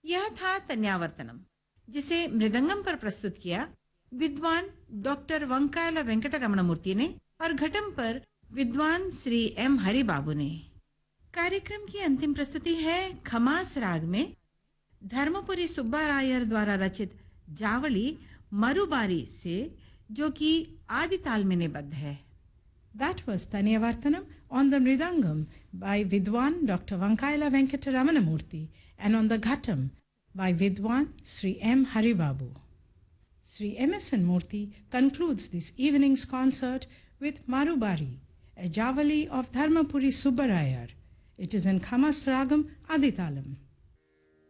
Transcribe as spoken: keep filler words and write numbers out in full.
यह था तन्यावर्तनम, जिसे मृदंगम पर प्रस्तुत किया विद्वान डॉक्टर वंकायला वेंकट रमणमूर्ति ने और घटम पर विद्वान श्री एम हरिबाबू ने। कार्यक्रम की अंतिम प्रस्तुति है खमास राग में धर्मपुरी सुब्बा रायर द्वारा रचित जावली मरुबारी से, जो कि आदि ताल में निबद्ध है। That was Tanyavartanam on the Mridangam by Vidwan Doctor Vankaila Venkata Ramanamurthy and on the Ghatam by Vidwan Sri M. Haribabu. Sri M S N Murthy concludes this evening's concert with Marubari, a Javali of Dharmapuri Subbarayar. It is in Khamas Ragam Aditalam.